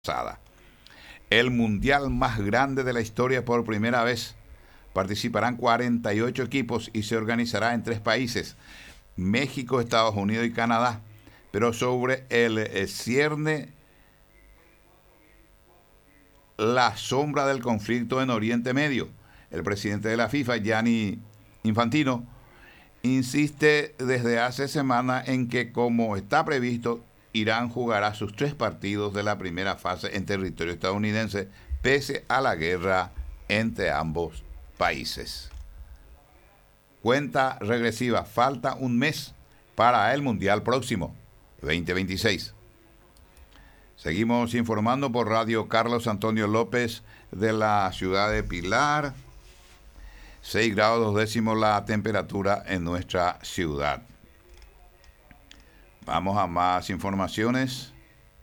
pasada. El mundial más grande de la historia por primera vez. Participarán 48 equipos y se organizará en 3 países, México, Estados Unidos y Canadá. Pero sobre el cierne la sombra del conflicto en Oriente Medio. El presidente de la FIFA, Gianni Infantino, insiste desde hace semanas en que, como está previsto, Irán jugará sus 3 partidos de la primera fase en territorio estadounidense, pese a la guerra entre ambos países. Cuenta regresiva, falta un mes para el Mundial próximo, 2026. Seguimos informando por radio Carlos Antonio López de la ciudad de Pilar. 6 grados 2 décimos la temperatura en nuestra ciudad. Vamos a más informaciones.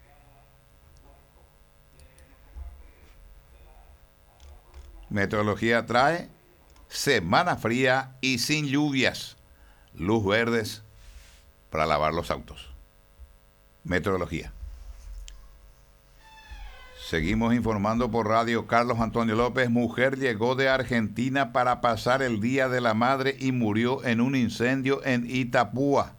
Meteorología trae semana fría y sin lluvias. Luz verdes para lavar los autos. Meteorología. Seguimos informando por radio Carlos Antonio López. Mujer llegó de Argentina para pasar el Día de la Madre y murió en un incendio en Itapúa.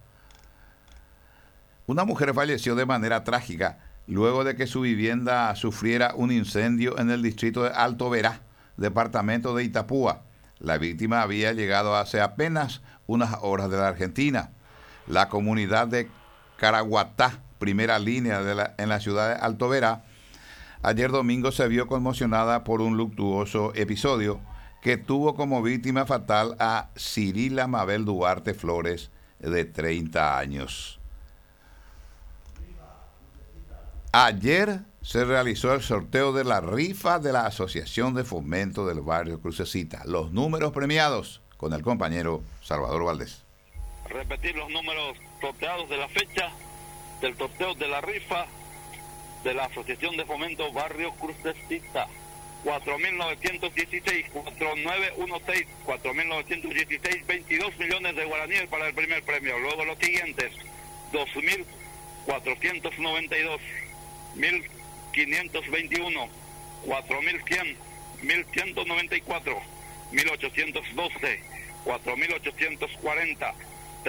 Una mujer falleció de manera trágica luego de que su vivienda sufriera un incendio en el distrito de Alto Verá, departamento de Itapúa. La víctima había llegado hace apenas unas horas de la Argentina. La comunidad de Caraguatá, primera línea en la ciudad de Alto Verá, ayer domingo se vio conmocionada por un luctuoso episodio que tuvo como víctima fatal a Cirila Mabel Duarte Flores, de 30 años. Ayer se realizó el sorteo de la rifa de la Asociación de Fomento del Barrio Crucecita. Los números premiados con el compañero Salvador Valdés. Repetir los números sorteados de la fecha del sorteo de la rifa de la Asociación de Fomento Barrio Crucecita. 4.916, 4916, 4.916, 22 millones de guaraníes para el primer premio. Luego los siguientes, 2.492, 1.521, 4.100, 1.194, 1.812, 4.840,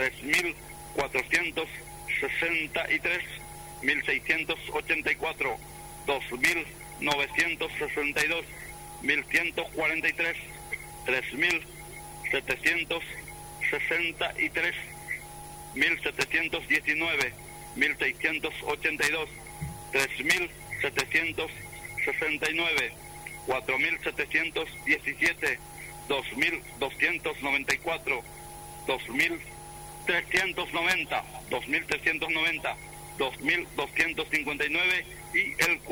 3.463, 1.684, 2.962, 1.143, 3.763, 1.719, 1.682, 3.769, 4.717, 2.294, 2.390, 2.390, 2.259 y el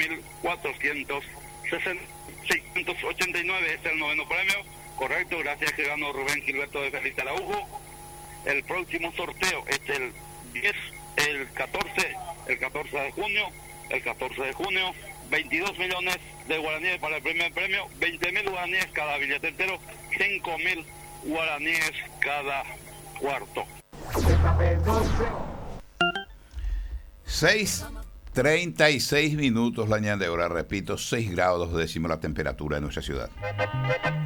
4.489 es el noveno premio. Correcto, gracias, que ganó Rubén Gilberto de Félix Araujo. El próximo sorteo es el 14 de junio, 22 millones de guaraníes para el primer premio, 20.000 guaraníes cada billete entero, 5.000 guaraníes cada cuarto. 6:36 minutos la ñandera, repito, 6 grados 2 décimos la temperatura en nuestra ciudad.